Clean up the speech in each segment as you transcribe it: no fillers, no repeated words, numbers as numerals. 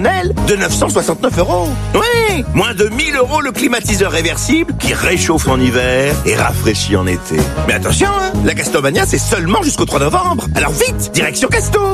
de 969 €. Oui, moins de 1 000 € le climatiseur réversible qui réchauffe en hiver et rafraîchit en été. Mais attention, hein, la Castomania, c'est seulement jusqu'au 3 novembre. Alors vite, direction Casto.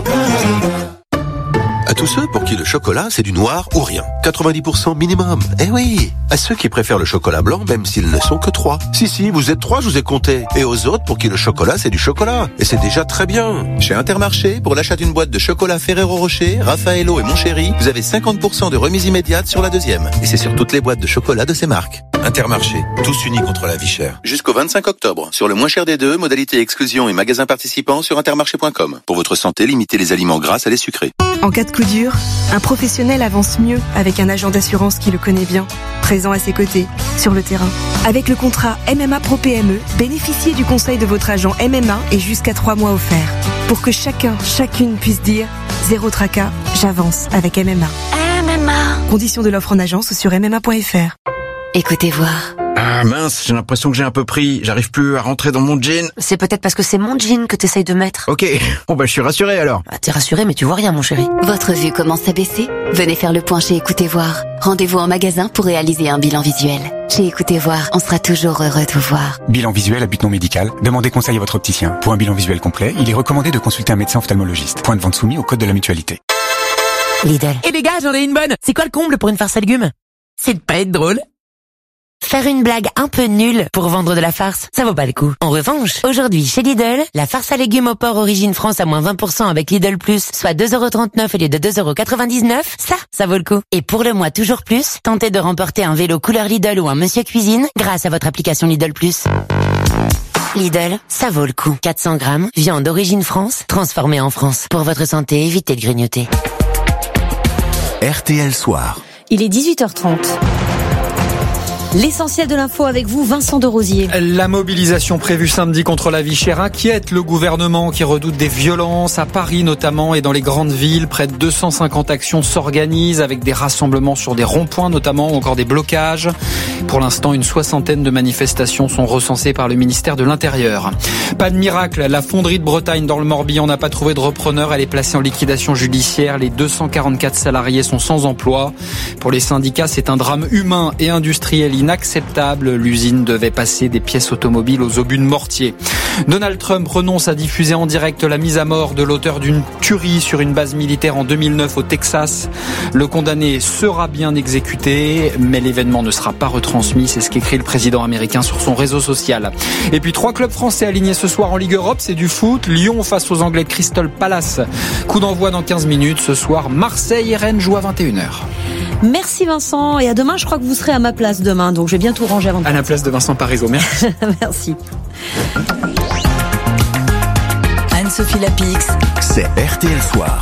À tous ceux pour qui le chocolat, c'est du noir ou rien. 90% minimum. Eh oui. À ceux qui préfèrent le chocolat blanc, même s'ils ne sont que 3. Si, vous êtes 3, je vous ai compté. Et aux autres pour qui le chocolat, c'est du chocolat. Et c'est déjà très bien. Chez Intermarché, pour l'achat d'une boîte de chocolat Ferrero Rocher, Raffaello et Mon Chéri, vous avez 50% de remise immédiate sur la deuxième. Et c'est sur toutes les boîtes de chocolat de ces marques. Intermarché, tous unis contre la vie chère. Jusqu'au 25 octobre. Sur le moins cher des deux, modalité exclusion et magasins participants sur intermarché.com. Pour votre santé, limitez les aliments gras à les sucrés. En cas de coup dur, un professionnel avance mieux avec un agent d'assurance qui le connaît bien, présent à ses côtés, sur le terrain. Avec le contrat MMA Pro PME, bénéficiez du conseil de votre agent MMA et jusqu'à 3 mois offerts. Pour que chacune puisse dire « Zéro tracas, j'avance avec MMA ». MMA. Conditions de l'offre en agence ou sur MMA.fr. Écoutez voir. Ah mince, j'ai l'impression que j'ai un peu pris. J'arrive plus à rentrer dans mon jean. C'est peut-être parce que c'est mon jean que t'essayes de mettre. Ok, bon bah je suis rassuré alors. Bah, t'es rassuré mais tu vois rien mon chéri. Votre vue commence à baisser? Venez faire le point chez Écoutez Voir. Rendez-vous en magasin pour réaliser un bilan visuel. Chez Écoutez Voir, on sera toujours heureux de vous voir. Bilan visuel à but non médical. Demandez conseil à votre opticien. Pour un bilan visuel complet, il est recommandé de consulter un médecin ophtalmologiste. Point de vente soumis au code de la mutualité. Lidl. Et les gars, j'en ai une bonne. C'est quoi le comble pour une farce à légumes? C'est de pas être drôle. Faire une blague un peu nulle pour vendre de la farce, ça vaut pas le coup. En revanche, aujourd'hui chez Lidl, la farce à légumes au porc origine France à moins 20% avec Lidl Plus, soit 2,39 € au lieu de 2,99 €, ça vaut le coup. Et pour le mois toujours plus, tentez de remporter un vélo couleur Lidl ou un Monsieur Cuisine grâce à votre application Lidl Plus. Lidl, ça vaut le coup. 400 grammes, viande d'origine France, transformée en France. Pour votre santé, évitez de grignoter. RTL Soir. Il est 18h30. L'essentiel de l'info avec vous, Vincent de Rosier. La mobilisation prévue samedi contre la vie chère inquiète le gouvernement qui redoute des violences à Paris notamment et dans les grandes villes. Près de 250 actions s'organisent avec des rassemblements sur des ronds-points notamment ou encore des blocages. Pour l'instant, une 60aine de manifestations sont recensées par le ministère de l'Intérieur. Pas de miracle, la fonderie de Bretagne dans le Morbihan n'a pas trouvé de repreneur. Elle est placée en liquidation judiciaire. Les 244 salariés sont sans emploi. Pour les syndicats, c'est un drame humain et industriel inacceptable. L'usine devait passer des pièces automobiles aux obus de mortier. Donald Trump renonce à diffuser en direct la mise à mort de l'auteur d'une tuerie sur une base militaire en 2009 au Texas. Le condamné sera bien exécuté, mais l'événement ne sera pas retransmis. C'est ce qu'écrit le président américain sur son réseau social. Et puis 3 clubs français alignés ce soir en Ligue Europe, c'est du foot. Lyon face aux Anglais de Crystal Palace. Coup d'envoi dans 15 minutes. Ce soir, Marseille et Rennes jouent à 21h. Merci Vincent, et à demain. Je crois que vous serez à ma place demain, donc je vais bien tout ranger avant de... À la place de Vincent Parisot, merci. Merci. Anne-Sophie Lapix. C'est RTL Soir.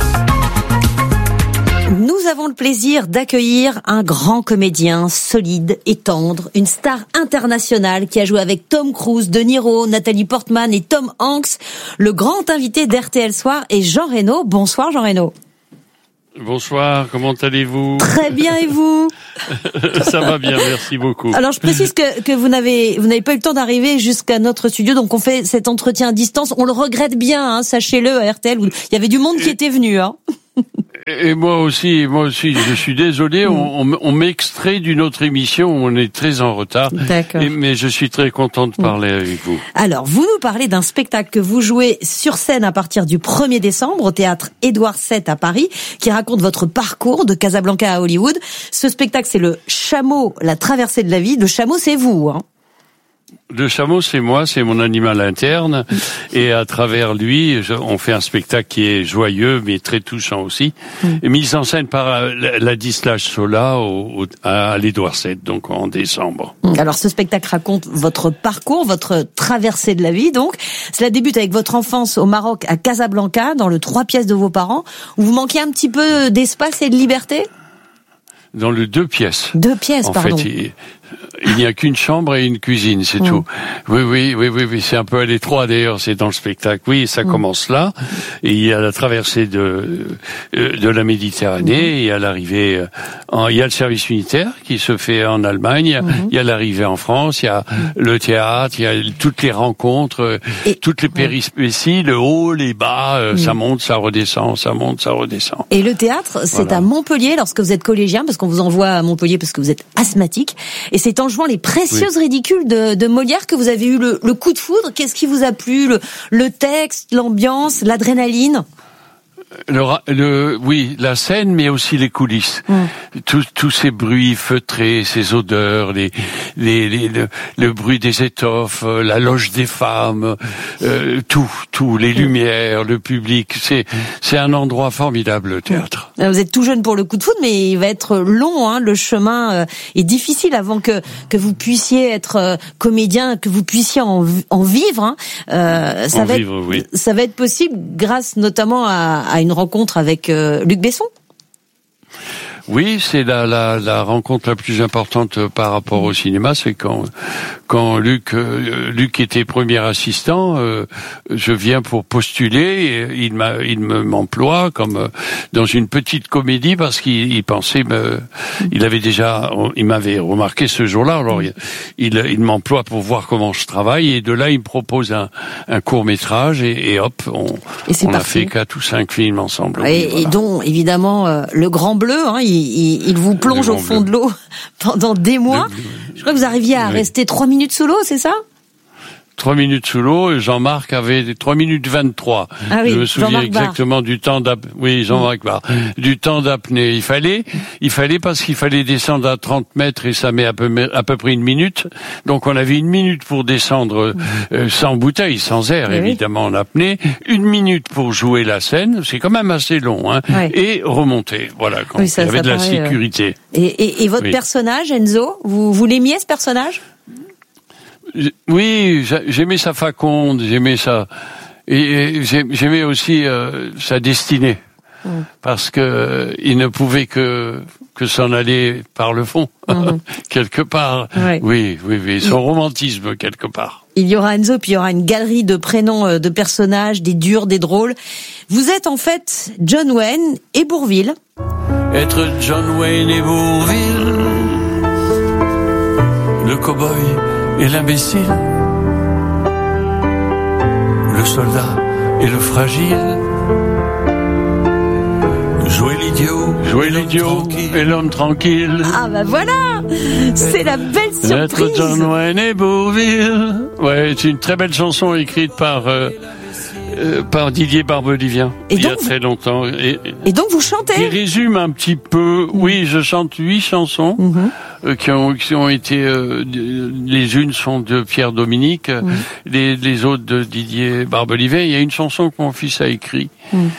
Nous avons le plaisir d'accueillir un grand comédien solide et tendre, une star internationale qui a joué avec Tom Cruise, De Niro, Nathalie Portman et Tom Hanks. Le grand invité d'RTL Soir est Jean Reno. Bonsoir Jean Reno. Bonsoir, comment allez-vous? Très bien, et vous? Ça va bien, merci beaucoup. Alors je précise que vous n'avez pas eu le temps d'arriver jusqu'à notre studio, donc on fait cet entretien à distance. On le regrette bien, hein, sachez-le, à RTL. Il y avait du monde qui était venu, hein. Et moi aussi, je suis désolé, on m'extrait d'une autre émission où on est très en retard. D'accord. Mais je suis très content de parler avec vous. Alors, vous nous parlez d'un spectacle que vous jouez sur scène à partir du 1er décembre au théâtre Édouard VII à Paris, qui raconte votre parcours de Casablanca à Hollywood. Ce spectacle, c'est le chameau, la traversée de la vie. Le chameau, c'est vous, hein. Le chameau, c'est moi, c'est mon animal interne, et à travers lui, on fait un spectacle qui est joyeux, mais très touchant aussi, et mise en scène par Ladislas Sola à l'Édouard VII, donc en décembre. Alors, ce spectacle raconte votre parcours, votre traversée de la vie, donc. Cela débute avec votre enfance au Maroc, à Casablanca, dans le 3 pièces de vos parents, où vous manquiez un petit peu d'espace et de liberté? Dans le 2 pièces. 2 pièces, pardon. En fait, Il n'y a qu'une chambre et une cuisine, c'est tout. Oui, c'est un peu à l'étroit d'ailleurs, c'est dans le spectacle. Oui, ça commence là, et il y a la traversée de la Méditerranée, il y a l'arrivée, il y a le service militaire qui se fait en Allemagne, il y a l'arrivée en France, il y a le théâtre, il y a toutes les rencontres, toutes les péripéties, le haut, les bas, ça monte, ça redescend, ça monte, ça redescend. Et le théâtre, c'est à Montpellier lorsque vous êtes collégien, parce qu'on vous envoie à Montpellier parce que vous êtes asthmatique, et c'est en jouant Les Précieuses Ridicules de Molière que vous avez eu le coup de foudre. Qu'est-ce qui vous a plu? Le texte, l'ambiance, l'adrénaline? Oui, la scène, mais aussi les coulisses. Tous ces bruits feutrés, ces odeurs, le bruit des étoffes, la loge des femmes, tout, les lumières, le public. C'est un endroit formidable, le théâtre. Vous êtes tout jeune pour le coup de foudre, mais il va être long, hein. Le chemin est difficile avant que vous puissiez être comédien, que vous puissiez en vivre, hein. Ça va être possible grâce notamment à une rencontre avec Luc Besson. Oui, c'est la rencontre la plus importante par rapport au cinéma, c'est quand Luc était premier assistant, je viens pour postuler, et il m'emploie comme dans une petite comédie parce qu'il pensait il m'avait remarqué ce jour-là, alors il m'emploie pour voir comment je travaille, et de là il me propose un court-métrage, et hop, on a fait 4 ou 5 films ensemble. Et dont évidemment Le Grand Bleu, hein, il vous plonge au fond de l'eau pendant des mois. Je crois que vous arriviez à rester 3 minutes sous l'eau, c'est ça? 3 minutes sous l'eau, Jean-Marc avait 3 minutes 23. Ah oui, je me souviens exactement du temps d'apnée. Oui, Jean-Marc Barr. Du temps d'apnée. Il fallait parce qu'il fallait descendre à 30 mètres et ça met à peu près 1 minute. Donc on avait 1 minute pour descendre sans bouteille, sans air, évidemment, en apnée. 1 minute pour jouer la scène. C'est quand même assez long, hein. Et remonter. Voilà. Quand il y avait de la sécurité. Et votre personnage, Enzo, vous l'aimiez, ce personnage? Oui, j'aimais sa faconde, j'aimais ça, et j'aimais aussi sa destinée, parce que il ne pouvait que s'en aller par le fond, quelque part. Oui, son romantisme quelque part. Il y aura Enzo, puis il y aura une galerie de prénoms de personnages, des durs, des drôles. Vous êtes en fait John Wayne et Bourvil. Être John Wayne et Bourvil, le cow-boy et l'imbécile, le soldat et le fragile, jouer l'idiot et l'homme tranquille. Ah bah voilà, c'est la belle surprise. Être John Wayne et Bourvil. Ouais, c'est une très belle chanson écrite par Didier Barbelivien, il y a très longtemps. Et donc vous chantez? Il résume un petit peu. Oui, je chante 8 chansons qui ont été. Les unes sont de Pierre Dominique, les autres de Didier Barbelivien. Il y a une chanson que mon fils a écrite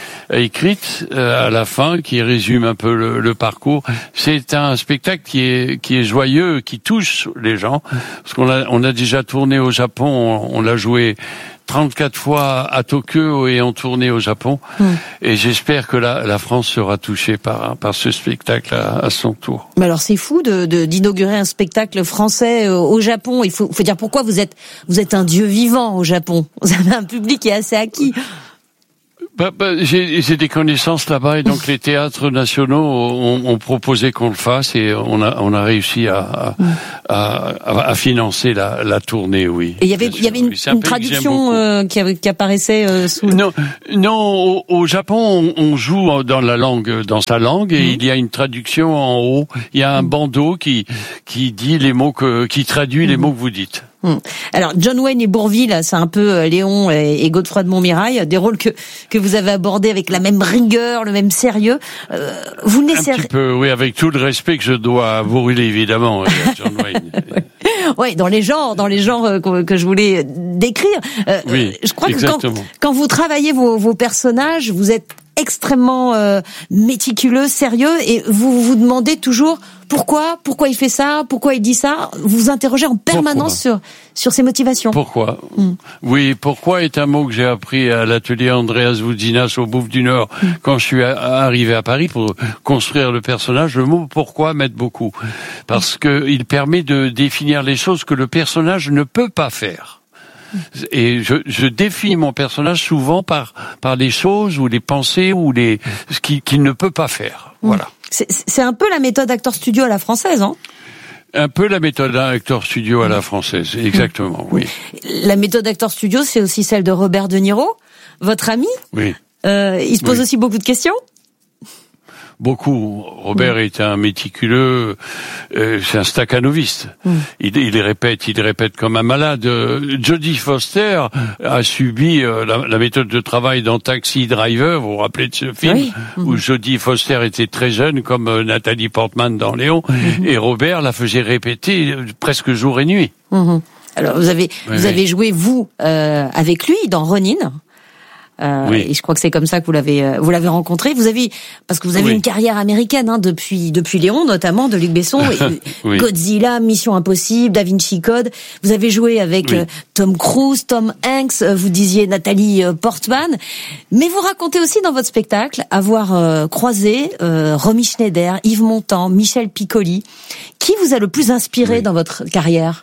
à la fin, qui résume un peu le parcours. C'est un spectacle qui est joyeux, qui touche les gens, parce qu'on a déjà tourné au Japon, on l'a joué 34 fois à Tokyo et en tournée au Japon. Et j'espère que la France sera touchée par ce spectacle à son tour. Mais alors c'est fou d'inaugurer un spectacle français au Japon. Il faut dire pourquoi vous êtes un dieu vivant au Japon. Vous avez un public qui est assez acquis. J'ai des connaissances là-bas, et donc les théâtres nationaux ont proposé qu'on le fasse, et on a réussi à financer la tournée, oui. Et il y avait une traduction qui apparaissait sous. Non, au Japon on joue dans sa langue, et il y a une traduction en haut. Il y a un bandeau qui dit les mots qui traduit les mots que vous dites. Alors John Wayne et Bourvil, c'est un peu Léon et Godefroy de Montmirail, des rôles que vous avez abordés avec la même rigueur, le même sérieux. Vous un petit peu, oui, avec tout le respect que je dois à Bourvil, évidemment, John Wayne. Oui, dans les genres que je voulais décrire. Oui, je crois exactement. que quand vous travaillez vos personnages, vous êtes extrêmement méticuleux, sérieux, et vous vous demandez toujours pourquoi il fait ça, pourquoi il dit ça. Vous vous interrogez en permanence sur ses motivations. Pourquoi Oui, pourquoi est un mot que j'ai appris à l'atelier Andreas Voudzinas au Bouffe du Nord quand je suis arrivé à Paris pour construire le personnage. Le mot pourquoi m'aide beaucoup parce que il permet de définir les choses que le personnage ne peut pas faire. Et je définis mon personnage souvent par les choses ou les pensées ou ce qu'il ne peut pas faire. Voilà. C'est un peu la méthode acteur studio à la française, hein? Un peu la méthode acteur studio à la française, exactement, oui. La méthode acteur studio, c'est aussi celle de Robert De Niro, votre ami. Oui. Il se pose aussi beaucoup de questions. Beaucoup. Robert est un méticuleux, c'est un stakhanoviste. Il répète comme un malade. Jodie Foster a subi la méthode de travail dans Taxi Driver, vous vous rappelez de ce film, où Jodie Foster était très jeune, comme Nathalie Portman dans Léon, et Robert la faisait répéter presque jour et nuit. Alors vous avez joué vous avec lui dans Ronin. Et je crois que c'est comme ça que vous l'avez rencontré. Parce que vous avez une carrière américaine, hein, depuis Léon, notamment, de Luc Besson, Godzilla, Mission Impossible, Da Vinci Code. Vous avez joué avec Tom Cruise, Tom Hanks, vous disiez Nathalie Portman. Mais vous racontez aussi dans votre spectacle avoir croisé Romy Schneider, Yves Montand, Michel Piccoli. Qui vous a le plus inspiré dans votre carrière?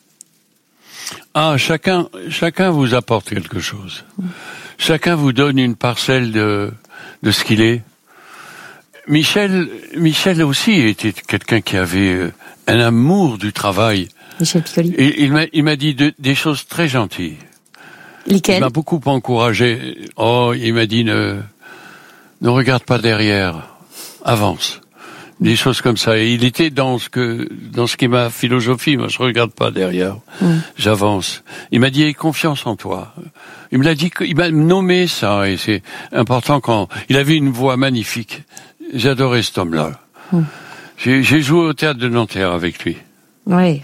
Ah, chacun vous apporte quelque chose. Chacun vous donne une parcelle de ce qu'il est. Michel aussi était quelqu'un qui avait un amour du travail. Michel Piccoli. Et il m'a dit des choses très gentilles. Lesquelles? Il m'a beaucoup encouragé. Il m'a dit ne regarde pas derrière, avance. Des choses comme ça. Et il était dans ce qui est ma philosophie. Moi, je regarde pas derrière. J'avance. Il m'a dit, aie confiance en toi. Il me l'a dit, il m'a nommé ça, et c'est important il avait une voix magnifique. J'adorais cet homme-là. J'ai joué au théâtre de Nanterre avec lui. Oui.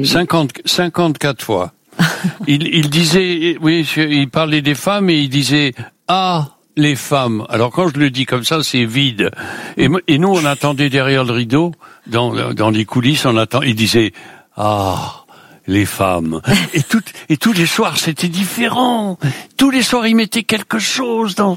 54 fois. il disait, il parlait des femmes et il disait, les femmes. Alors quand je le dis comme ça, c'est vide. Et nous, on attendait derrière le rideau, dans les coulisses, il disait, les femmes. Et tous les soirs, c'était différent. Tous les soirs, il mettait quelque chose dans,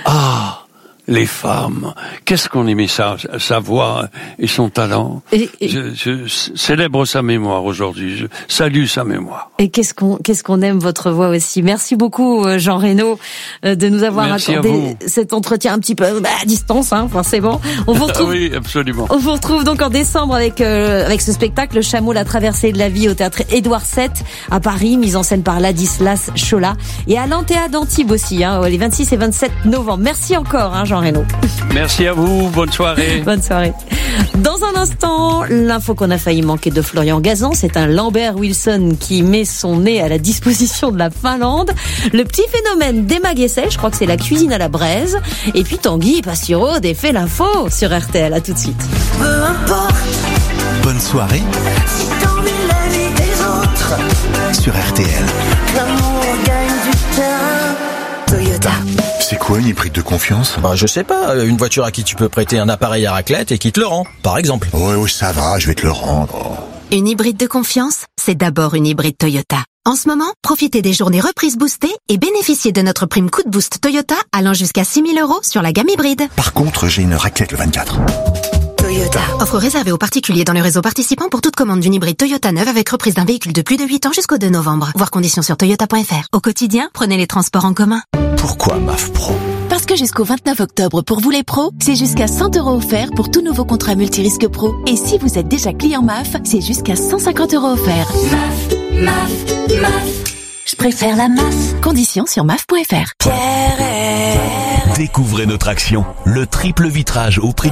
les femmes. Qu'est-ce qu'on aimait ça, sa voix et son talent. Je célèbre sa mémoire aujourd'hui. Je salue sa mémoire. Et qu'est-ce qu'on aime votre voix aussi. Merci beaucoup, Jean Reno, de nous avoir accordé cet entretien un petit peu à distance, hein, forcément. On vous retrouve. Oui, absolument. On vous retrouve donc en décembre avec ce spectacle, Le Chameau, la traversée de la vie, au théâtre Édouard VII à Paris, mise en scène par Ladislas Chola, et à l'Antea d'Antibes aussi, hein, les 26 et 27 novembre. Merci encore, hein, Jean Reno. Merci à vous, bonne soirée. Bonne soirée. Dans un instant, l'info qu'on a failli manquer de Florian Gazan, c'est un Lambert Wilson qui met son nez à la disposition de la Finlande. Le petit phénomène d'Emma Guessel, je crois que c'est la cuisine à la braise. Et puis Tanguy Pastureau défait l'info sur RTL. À tout de suite. Peu importe. Bonne soirée. Si t'envies la vie des autres. Sur RTL. L'amour gagne du terrain. Toyota. C'est quoi une hybride de confiance? Je sais pas, une voiture à qui tu peux prêter un appareil à raclette et qui te le rend, par exemple. Oui, ça va, je vais te le rendre. Une hybride de confiance, c'est d'abord une hybride Toyota. En ce moment, profitez des journées reprises boostées et bénéficiez de notre prime coup de boost Toyota allant jusqu'à 6 000 € sur la gamme hybride. Par contre, j'ai une raclette le 24. Toyota. Offre réservée aux particuliers dans le réseau participant pour toute commande d'une hybride Toyota neuve avec reprise d'un véhicule de plus de 8 ans jusqu'au 2 novembre. Voir conditions sur toyota.fr. Au quotidien, prenez les transports en commun. Pourquoi MAF Pro? Parce que jusqu'au 29 octobre, pour vous les pros, c'est jusqu'à 100 € offerts pour tout nouveau contrat multirisque pro. Et si vous êtes déjà client MAF, c'est jusqu'à 150 € offerts. MAF. Je préfère la MAF. Conditions sur MAF.fr. Découvrez notre action, le triple vitrage au prix